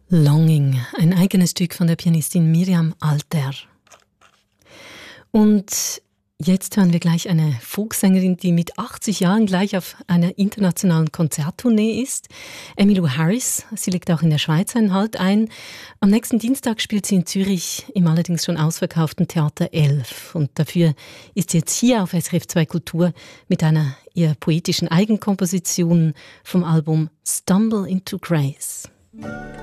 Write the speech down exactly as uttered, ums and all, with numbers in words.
Longing, ein eigenes Stück von der Pianistin Miriam Alter. Und jetzt hören wir gleich eine Folksängerin, die mit achtzig Jahren gleich auf einer internationalen Konzerttournee ist. Emmylou Harris, sie legt auch in der Schweiz einen Halt ein. Am nächsten Dienstag spielt sie in Zürich im allerdings schon ausverkauften Theater elf. Und dafür ist sie jetzt hier auf S R F zwei Kultur mit einer ihrer poetischen Eigenkomposition vom Album Stumble into Grace.